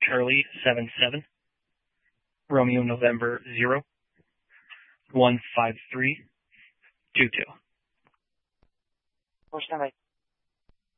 Charlie 77, Romeo November 0, 15322. Stand by.